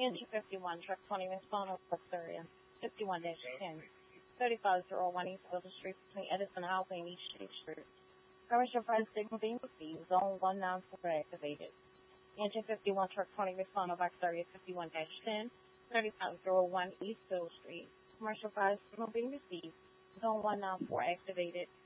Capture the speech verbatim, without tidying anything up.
Engine fifty-one, truck twenty, respond over bus area. fifty-one dash ten. thirty-five oh one East Wilder Street between Edison Highway and East State Street. Commercial fire signal being received. Zone one nine four activated. Engine fifty-one, truck twenty, respond over bus area. fifty-one dash ten. thirty-five oh one East Hill Street. Commercial fire signal being received. Zone one nine four activated.